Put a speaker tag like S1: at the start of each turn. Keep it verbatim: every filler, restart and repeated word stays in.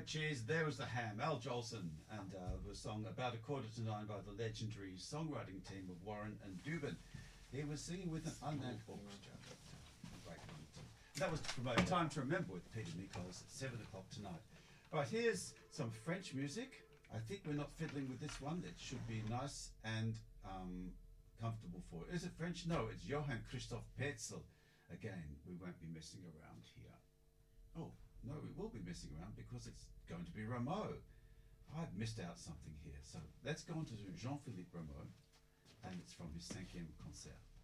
S1: cheers. There was the ham, Al Jolson, and uh, the song About a Quarter to Nine by the legendary songwriting team of Warren and Dubin. He was singing with an unnamed orchestra. Great one too. That was to promote Time to Remember with Peter Nichols at seven o'clock tonight. Right, here's some French music. I think we're not fiddling with this one. It should be nice and um, comfortable for you. Is it French? No, it's Johann Christoph Petzel. Again, we won't be messing around here. Oh, no, we will be messing around because it's going to be Rameau. I've missed out something here. So let's go on to Jean-Philippe Rameau, and it's from his cinquième concert.